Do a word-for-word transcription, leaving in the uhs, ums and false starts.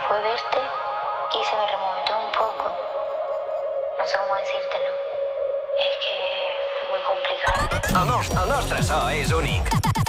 fue verte y se me remontó un poco. No sé cómo decírtelo. És que és molt complicat. El, nos el nostre so és únic.